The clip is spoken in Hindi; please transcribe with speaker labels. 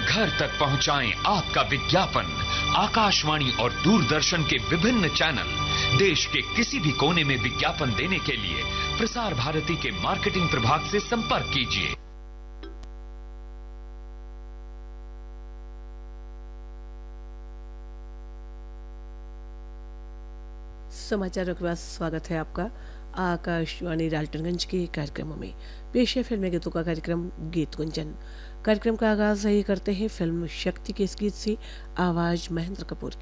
Speaker 1: घर तक पहुंचाएं आपका विज्ञापन। आकाशवाणी और दूरदर्शन के विभिन्न चैनल देश के किसी भी कोने में विज्ञापन देने के लिए प्रसार भारती के मार्केटिंग प्रभाग से संपर्क कीजिए।
Speaker 2: समाचारों के बाद स्वागत है आपका आकाशवाणी डाल्टनगंज के कार्यक्रमों में। पेश है फिल्मी गीतों का कार्यक्रम गीत गुंजन। कार्यक्रम का आगाज यही करते हैं फिल्म शक्ति के इस गीत से। आवाज महेंद्र कपूर की।